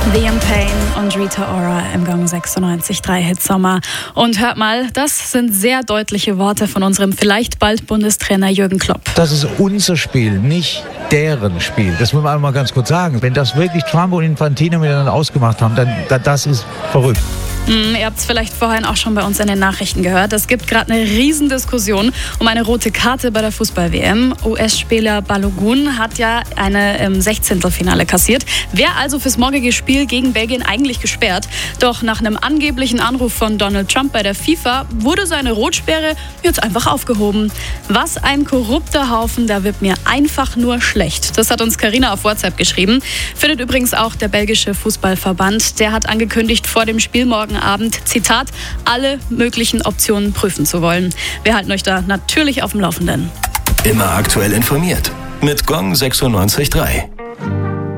Liam Payne und Rita Ora im Gong 96.3 Hitsommer. Und hört mal, das sind sehr deutliche Worte von unserem vielleicht bald Bundestrainer Jürgen Klopp. Das ist unser Spiel, nicht deren Spiel. Das muss man einmal ganz kurz sagen. Wenn das wirklich Trump und Infantino miteinander ausgemacht haben, dann das ist verrückt. Ihr habt es vielleicht vorhin auch schon bei uns in den Nachrichten gehört. Es gibt gerade eine Riesendiskussion um eine rote Karte bei der Fußball-WM. US-Spieler Balogun hat ja eine im 16. kassiert. Wäre also fürs morgige Spiel gegen Belgien eigentlich gesperrt. Doch nach einem angeblichen Anruf von Donald Trump bei der FIFA wurde seine Rotsperre jetzt einfach aufgehoben. Was ein korrupter Haufen, da wird mir einfach nur schlecht. Das hat uns Carina auf WhatsApp geschrieben. Findet übrigens auch der belgische Fußballverband. Der hat angekündigt, vor dem Spiel morgen Abend, Zitat, alle möglichen Optionen prüfen zu wollen. Wir halten euch da natürlich auf dem Laufenden. Immer aktuell informiert mit Gong 96.3.